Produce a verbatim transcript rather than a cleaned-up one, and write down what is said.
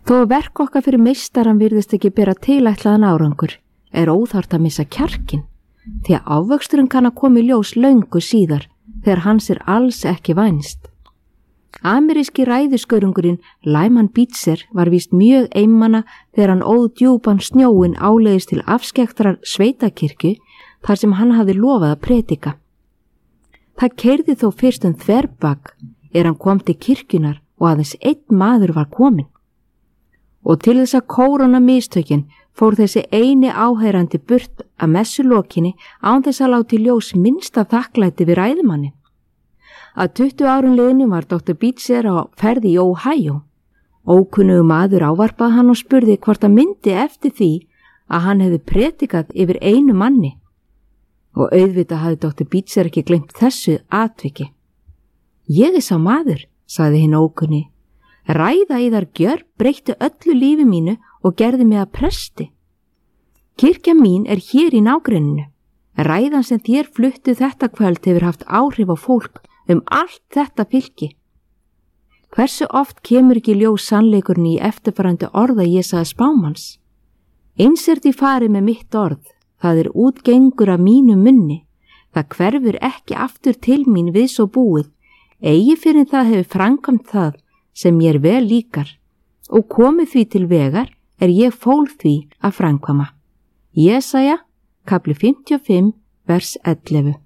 Þó að verk okkar fyrir meistaran virðist ekki bera tilætlaðan árangur, er óþarft að missa kjarkin, því að ávöxturinn kann að koma í ljós löngu síðar, þegar hans er alls ekki vænst. Ameríski ræðuskörungurinn Lyman Beecher var víst mjög einmana þegar hann óð djúpan snjóin áleiðis til afskektrar sveitakirkju þar sem hann hafði lofað að predika. Það keyrði þó fyrst um þverbak er hann kom til kirkjunar og aðeins einn maður var kominn. Og til þess að kórona mistökin fór þessi eini áheyrandi burt að messulokinni án þess að láta í ljós minnsta þakklæti við ræðumanni. Að tuttugu árun liðnum var doktor Beecher á ferði í Ohio. Ókunnugu maður ávarpaði hann og spurði hvort að myndi eftir því að hann hefði predikað yfir einu manni. Og auðvitað hafði doktor Beecher ekki gleymt þessu atviki. Ég er sá maður, sagði hinn ókunni. Ræða í þar gjör breytti öllu lífi mínu og gerði mig að presti. Kirkja mín er hér í nágrenninu. Ræðan sem þér fluttu þetta kvöld hefur haft áhrif á fólk um allt þetta fylki. Hversu oft kemur ekki ljós sannleikurinn í eftirfarandi orða Jesaja spámanns? Eins er því farið með mitt orð, það er útgengur af mínu munni, það hverfur ekki aftur til mín við svo búið, eigi fyrir það hefur framkvæmt það sem mér vel líkar, og komið því til vegar er ég fól því að framkvæma. Jesaja, kapli fimmtíu og fimm, vers ellefu.